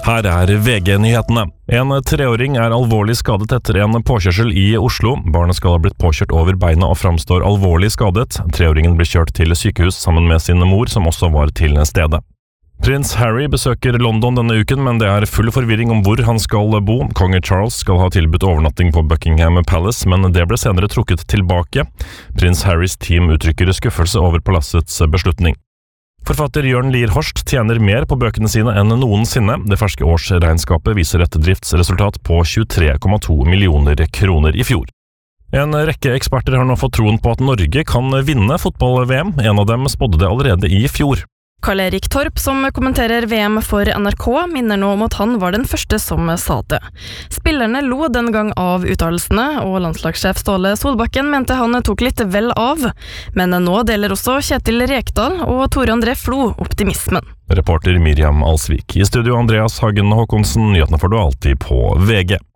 Her VG-nyhetene. En 3-åring alvorlig skadet etter en påkjørsel i Oslo. Barnet skal ha blitt påkjørt over beina og framstår alvorlig skadet. 3-åringen ble kjørt til sykehus sammen med sin mor, som også var til stedet. Prins Harry besøker London denne uken, men det full forvirring om hvor han skal bo. Konge Charles skal ha tilbudt overnatting på Buckingham Palace, men det ble senere trukket tilbake. Prins Harrys team uttrykker skuffelse over palassets beslutning. Forfatter Jørn Lier Horst tjener mer på bøkene sine enn noensinne. Det ferske årsregnskapet viser et driftsresultat på 23,2 millioner kroner i fjor. En rekke eksperter har nå fått troen på at Norge kan vinne fotball-VM. En av dem spådde det allerede i fjor. Karl-Erik Torp, som kommenterer VM for NRK, minner nå om at han var den første som sa det. Spillerne lo den gang av uttalelsene, og landslagssjef Ståle Solbakken mente han tok litt vel av. Men nå deler også Kjetil Rekdal og Tore André Flo optimismen. Reporter Miriam Alsvik. I studio Andreas Hagen Håkonsen, nyhetene får du alltid på VG.